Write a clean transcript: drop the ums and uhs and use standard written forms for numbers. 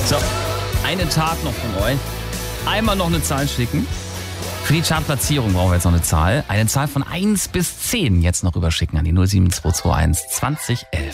So, eine Tat noch von euch. Einmal noch eine Zahl schicken. Für die Chartplatzierung brauchen wir jetzt noch eine Zahl. Eine Zahl von 1 bis 10 jetzt noch rüberschicken an die 07221 2011.